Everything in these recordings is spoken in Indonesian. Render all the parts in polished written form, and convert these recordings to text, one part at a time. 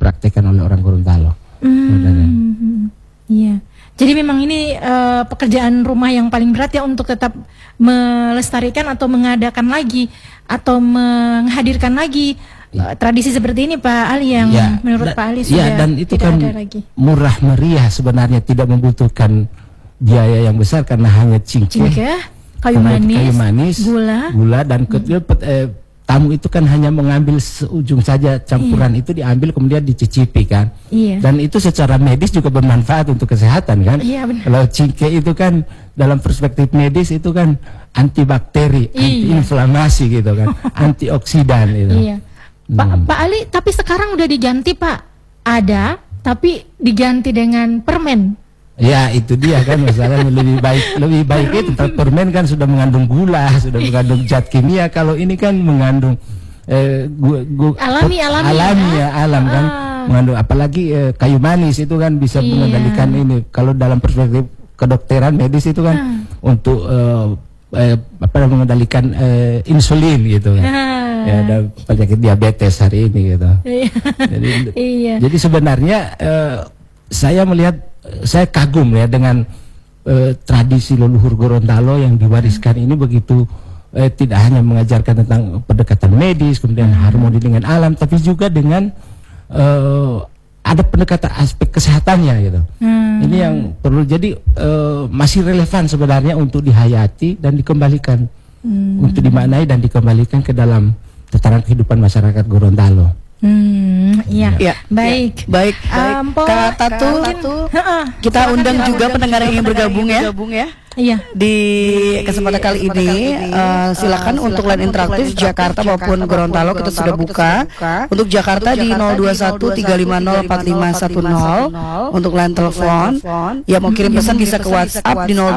dipraktekkan oleh orang Gorontalo. Iya. Jadi memang ini pekerjaan rumah yang paling berat ya untuk tetap melestarikan atau mengadakan lagi atau menghadirkan lagi tradisi seperti ini Pak Ali yang menurut Pak Ali sudah dan itu tidak kan ada lagi. Murah meriah sebenarnya, tidak membutuhkan biaya yang besar karena hanya cingkeh, kayu manis, gula dan tamu itu kan hanya mengambil seujung saja campuran itu diambil kemudian dicicipi kan. Dan itu secara medis juga bermanfaat untuk kesehatan kan. Kalau cingkeh itu kan dalam perspektif medis itu kan antibakteri, antiinflamasi gitu kan, antioksidan itu. Pak Ali, tapi sekarang udah diganti Pak. Ada, tapi diganti dengan permen. Ya itu dia kan masalahnya, lebih baik itu permen kan sudah mengandung gula, sudah mengandung zat kimia. Kalau ini kan mengandung alam kan, mengandung apalagi kayu manis itu kan bisa mengendalikan ini. Kalau dalam perspektif kedokteran medis itu kan untuk mengendalikan insulin gitu kan. Ya ada penyakit diabetes hari ini gitu. Jadi sebenarnya saya melihat, saya kagum ya dengan tradisi leluhur Gorontalo yang diwariskan ini begitu, tidak hanya mengajarkan tentang pendekatan medis, kemudian harmoni dengan alam, tapi juga dengan ada pendekatan aspek kesehatannya gitu. Ini yang perlu, jadi masih relevan sebenarnya untuk dihayati dan dikembalikan, untuk dimaknai dan dikembalikan ke dalam tataran kehidupan masyarakat Gorontalo. Baik. Kak Tatu, kita undang juga pendengar yang ingin bergabung ya. Di kesempatan kali ini silakan untuk line interaktif Jakarta maupun Gorontalo kita sudah buka. Untuk Jakarta di 0213504510 untuk line telepon. Ya mau kirim pesan bisa ke WhatsApp di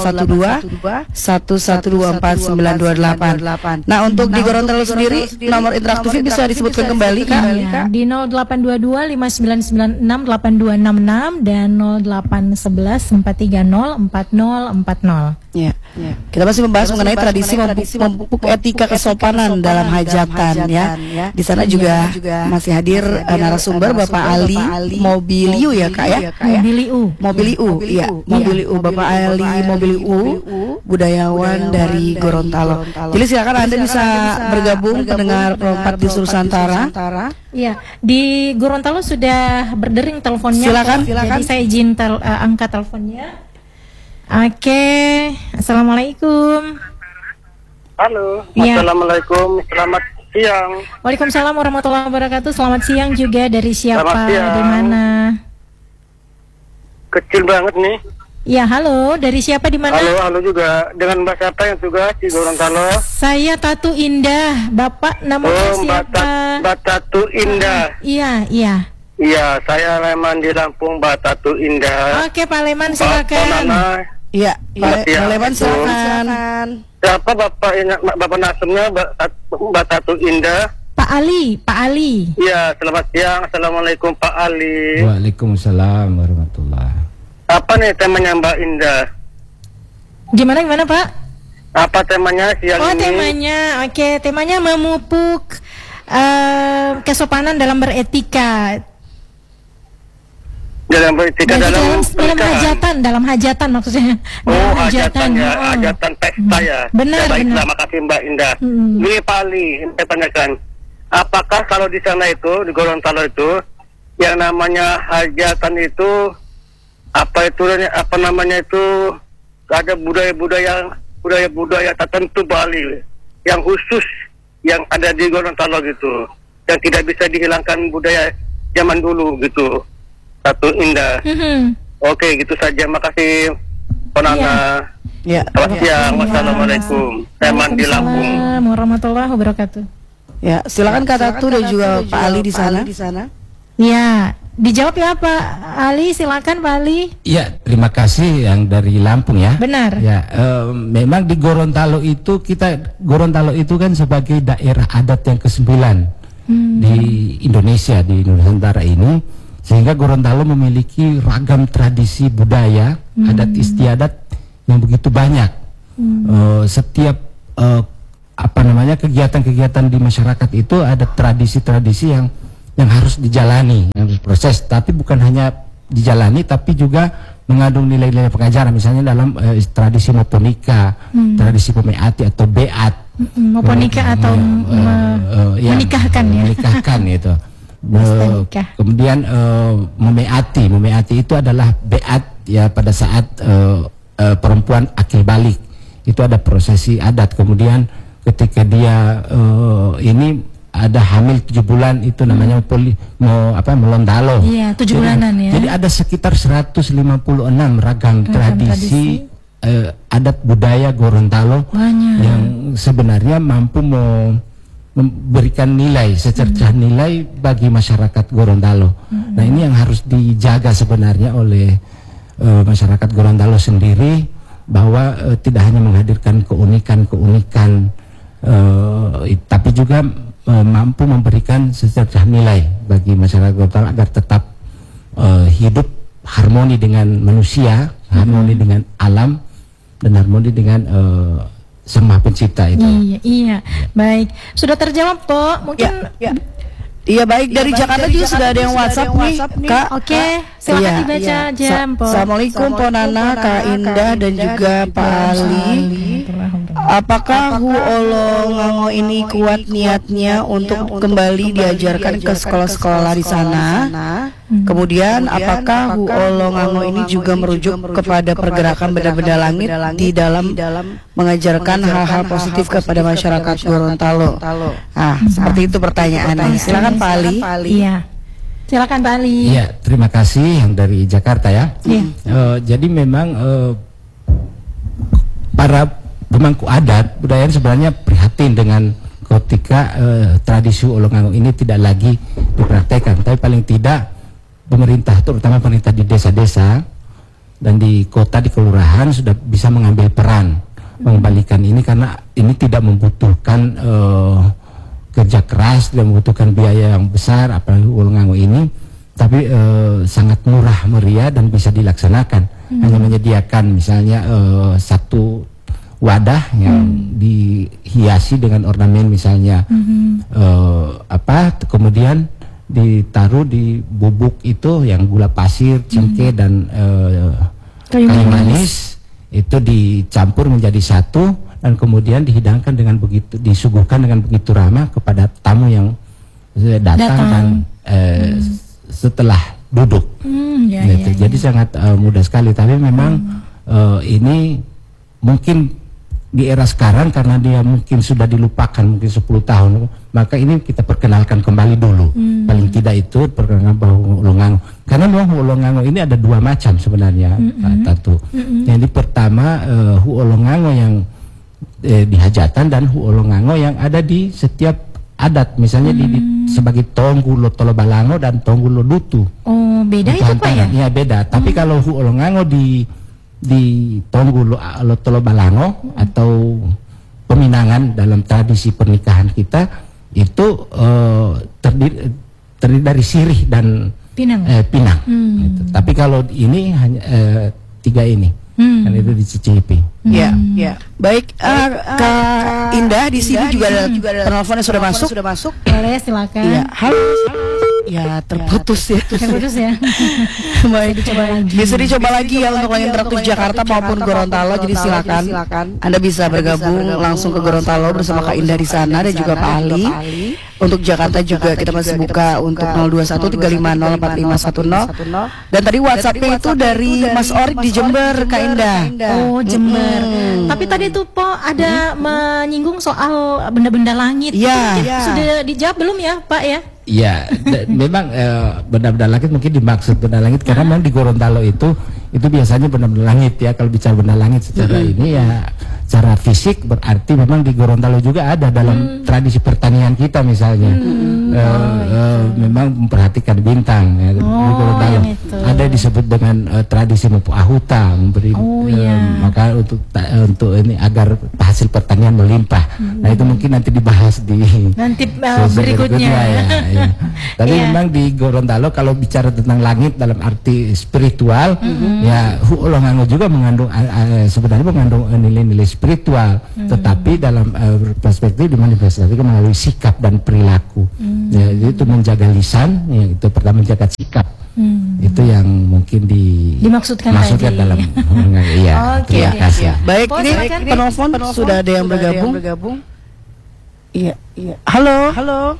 0812-1124-928. Nah untuk di Gorontalo sendiri nomor interaktifnya bisa disebutkan kembali Kak? Di 0822-5996-8266 dan 0811-430-4040. Kita masih membahas mengenai tradisi memupuk etika kesopanan dalam hajatan ya. Di sana juga masih hadir narasumber Bapak Ali Mobiliu ya Kak ya. Mobiliu Bapak Ali Mobiliu, budayawan dari Gorontalo. Jadi silakan Anda bisa bergabung pendengar Pro4 di Nusantara. Iya, di Gorontalo sudah berdering teleponnya. Silakan. Jadi saya izin angkat teleponnya. Oke, assalamualaikum. Halo, assalamualaikum, selamat siang. Waalaikumsalam warahmatullahi wabarakatuh. Selamat siang juga, dari siapa, di mana? Kecil banget nih. Ya, halo, dari siapa, di mana? Halo juga. Dengan Mbak siapa yang tugas di Gorontalo? Saya Tatu Indah. Bapak namanya siapa? Mbak Tatu Indah. Iya. Iya, saya Leman di Lampung, Mbak Tatu Indah. Oke, Pak Leman silakan. Iya, Pak Leman silakan. Siapa Bapak Nasumnya, Mbak Tatu Indah? Pak Ali. Iya, selamat siang. Assalamualaikum Pak Ali. Waalaikumsalam warahmatullahi. Apa nih temanya Mbak Indah? Gimana Pak? Apa temanya siang ini? Temanya memupuk kesopanan dalam beretika. Dalam hajatan maksudnya. Hajatan pesta ya. Benar. Terima kasih Mbak Indah. Ini Pak Ali, saya tanyakan, apakah kalau di sana itu, di Gorontalo itu, yang namanya hajatan itu, apa namanya itu, ada budaya tertentu Bali yang khusus yang ada di Gorontalo gitu, yang tidak bisa dihilangkan budaya zaman dulu gitu. Tatu Indah. Oke, gitu saja. Makasih Ponana. Selamat siang. Wassalamualaikum. Teman di Lampung. Warahmatullahi wabarakatuh. Ya, silakan Kak Tatu dan juga Pak Ali di sana. Ya, dijawab ya Pak Ali, silakan Pak Ali. Ya, terima kasih yang dari Lampung ya. Benar. Ya, memang di Gorontalo itu kan sebagai daerah adat yang ke-9 di Indonesia, di Nusantara ini. Sehingga Gorontalo memiliki ragam tradisi budaya, adat istiadat yang begitu banyak. Setiap kegiatan-kegiatan di masyarakat itu ada tradisi-tradisi yang yang harus dijalani, yang harus proses, tapi bukan hanya dijalani tapi juga mengandung nilai-nilai pengajaran, misalnya dalam tradisi moponika, tradisi pemeati atau beat, moponika atau menikahkan ya, menikahkan itu. Kemudian memeati itu adalah beat ya, pada saat perempuan akil balik itu ada prosesi adat. Kemudian ketika dia ini ada hamil 7 bulan itu namanya melondalo. Iya, 7 bulanan ya. Jadi ada sekitar 156 ragam tradisi adat budaya Gorontalo yang sebenarnya mampu memberikan nilai, secercah nilai bagi masyarakat Gorontalo. Nah, ini yang harus dijaga sebenarnya oleh masyarakat Gorontalo sendiri, bahwa tidak hanya menghadirkan keunikan, tapi juga mampu memberikan secercah nilai bagi masyarakat Gorontalo agar tetap hidup harmoni dengan manusia, harmoni dengan alam, dan harmoni dengan Sang Maha Pencipta itu. Iya. Baik, sudah terjawab kok. Mungkin Iya, baik, dari Jakarta juga sudah ada yang WhatsApp nih, Kak. Oke, silakan dibaca aja, Po. Assalamualaikum, Po Nana, Kak Indah, dan juga Pak Ali. Apakah Hu Olo Ngango ini kuat niatnya untuk kembali diajarkan ke sekolah-sekolah di sana? Kemudian apakah Hu Olo Ngango ini juga merujuk kepada pergerakan benda-benda langit di dalam mengajarkan hal-hal positif kepada masyarakat Gorontalo? Seperti itu pertanyaannya. Silakan Pak Ali. Iya. Silakan Pak Ali. Iya, terima kasih yang dari Jakarta ya. Jadi memang para pemangku adat budaya sebenarnya prihatin dengan ketika tradisi Olo Ngango ini tidak lagi dipraktekkan. Tapi paling tidak pemerintah, terutama pemerintah di desa-desa dan di kota, di kelurahan sudah bisa mengambil peran mengembalikan ini, karena ini tidak membutuhkan kerja keras, tidak membutuhkan biaya yang besar apalagi Olo Ngango ini, tapi sangat murah meriah dan bisa dilaksanakan. Hanya menyediakan misalnya satu wadah yang dihiasi dengan ornamen misalnya kemudian ditaruh di bubuk itu yang gula pasir, cengkeh dan kayu manis itu dicampur menjadi satu, dan kemudian dihidangkan dengan begitu, disuguhkan dengan begitu ramah kepada tamu yang datang. Dan setelah duduk gitu. Jadi sangat mudah sekali, tapi memang ini mungkin di era sekarang karena dia mungkin sudah dilupakan mungkin 10 tahun, maka ini kita perkenalkan kembali dulu. Paling tidak itu perkenalkan bahwa Olo Ngango, karena memang Olo Ngango ini ada 2 macam sebenarnya, Tatu. Yang pertama Hu Olo Ngango yang di hajatan, dan Hu Olo Ngango yang ada di setiap adat, misalnya sebagai Tonggu Lotolo Balango dan Tonggu Lodutu. Oh, beda itu Pak ya? Iya, beda. Tapi kalau Hu Olo Ngango di Tonggu Lotolo Balango atau peminangan dalam tradisi pernikahan kita itu terdiri dari sirih dan pinang. Gitu. Tapi kalau ini hanya 3 ini, kan itu dicicipi. Ya. Baik, Kak Indah di sini juga ada penelponnya sudah masuk. Boleh, silakan. Iya, halo. Ya, terputus ya. Baik, bisa dicoba lagi ya untuk yang interaktif Jakarta maupun Gorontalo. Jadi silakan Anda bisa bergabung langsung ke Gorontalo bersama Kak Indah di sana dan juga Pak Ali. Untuk Jakarta juga kita masih buka untuk 0213504510. Dan tadi WhatsAppnya itu dari Mas Orik di Jember, Kak Indah. Oh, Jember. Tapi tadi tuh Po ada menyinggung soal benda-benda langit. Sudah dijawab belum ya Pak ya? Iya, memang benda-benda langit mungkin dimaksud benda langit karena memang di Gorontalo itu biasanya benda-benda langit ya. Kalau bicara benda langit secara ini ya secara fisik berarti memang di Gorontalo juga ada dalam tradisi pertanian kita misalnya. Memang memperhatikan bintang ya, di Gorontalo. Ada disebut dengan tradisi Mopo Ahuta, memberi maka untuk ini agar hasil pertanian melimpah. Nah, itu mungkin nanti dibahas di berikutnya ya. Tapi memang di Gorontalo kalau bicara tentang langit dalam arti spiritual, ya Hu Olo Ngango juga mengandung sebenarnya mengandung nilai-nilai spiritual, tetapi dalam perspektif dimanifestasikan melalui sikap dan perilaku. Ya, jadi itu menjaga lisan, ya, itu pertama menjaga sikap. Itu yang mungkin dimaksudkan tadi. dalam iya. Terima kasih. Baik, ini penelpon sudah ada yang bergabung. Iya. Halo.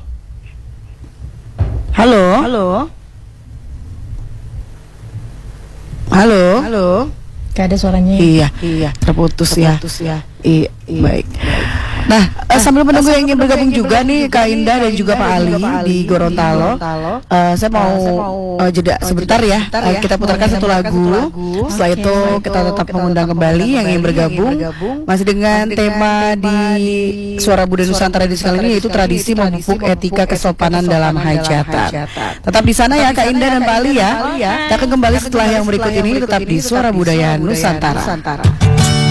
Gak ada suaranya. Iya. Terputus ya. Iya. Baik. Nah, sambil menunggu yang ingin bergabung juga nih Kak Indah dan juga Pak Ali di Gorontalo, saya mau jeda sebentar ya. Kita putarkan satu lagu. Setelah itu kita tetap mengundang kembali yang ingin bergabung masih dengan tema di Suara Budaya Nusantara di kali ini, yaitu tradisi memupuk etika kesopanan dalam hajatan. Tetap di sana ya Kak Indah dan Pak Ali ya. Kita akan kembali setelah yang berikut ini, tetap di Suara Budaya Nusantara.